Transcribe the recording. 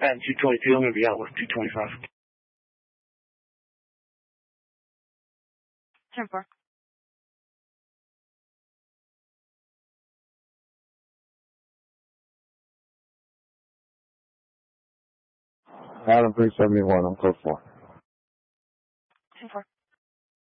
And 222, I'm going to be out with 225. 10-4. Adam 371, I'm close 4.